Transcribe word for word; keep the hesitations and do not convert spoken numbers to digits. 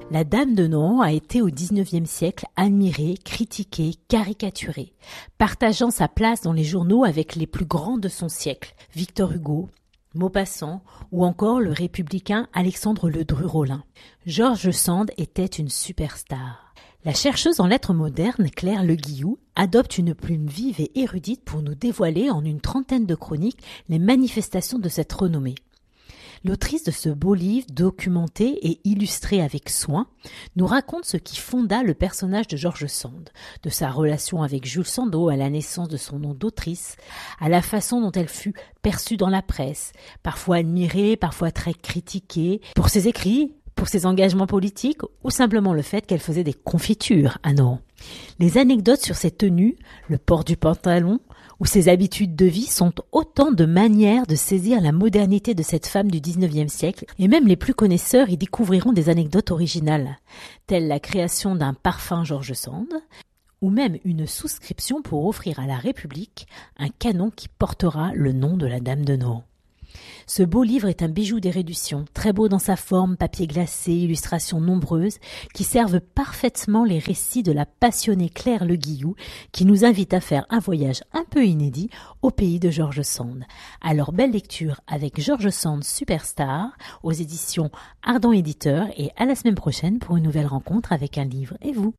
La Dame de Nohant a été au dix-neuvième siècle admirée, critiquée, caricaturée, partageant sa place dans les journaux avec les plus grands de son siècle, Victor Hugo, Maupassant ou encore le républicain Alexandre Ledru-Rollin. George Sand était une superstar. La chercheuse en lettres modernes Claire Le Guillou adopte une plume vive et érudite pour nous dévoiler en une trentaine de chroniques les manifestations de cette renommée. L'autrice de ce beau livre, documenté et illustré avec soin, nous raconte ce qui fonda le personnage de George Sand, de sa relation avec Jules Sandeau à la naissance de son nom d'autrice, à la façon dont elle fut perçue dans la presse, parfois admirée, parfois très critiquée, pour ses écrits, pour ses engagements politiques ou simplement le fait qu'elle faisait des confitures à Nohant. Les anecdotes sur ses tenues, le port du pantalon ou ses habitudes de vie sont autant de manières de saisir la modernité de cette femme du dix-neuvième siècle, et même les plus connaisseurs y découvriront des anecdotes originales, telles la création d'un parfum George Sand, ou même une souscription pour offrir à la République un canon qui portera le nom de la Dame de Nohant. Ce beau livre est un bijou d'érudition, très beau dans sa forme, papier glacé, illustrations nombreuses, qui servent parfaitement les récits de la passionnée Claire Le Guillou, qui nous invite à faire un voyage un peu inédit au pays de George Sand. Alors belle lecture avec George Sand Superstar, aux éditions Ardent Éditeur, et à la semaine prochaine pour une nouvelle rencontre avec un livre. Et vous ?